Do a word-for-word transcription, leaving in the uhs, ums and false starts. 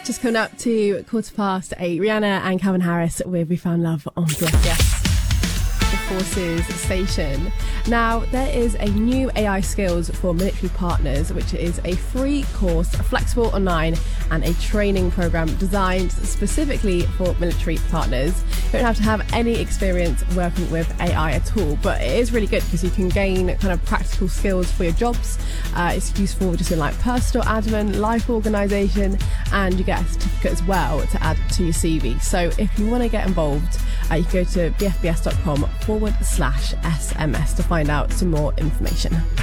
just coming up to quarter past eight. Rihanna and Calvin Harris with We Found Love on B S B S. The Forces Station. Now, there is a new A I skills for military partners, which is a free course, flexible online, and a training program designed specifically for military partners. You don't have to have any experience working with A I at all, but it is really good because you can gain kind of practical skills for your jobs. Uh, it's useful just in like personal admin, life organisation, and you get a certificate as well to add to your C V. So if you want to get involved, uh, you can go to bfbs.com forward slash SMS to find out some more information.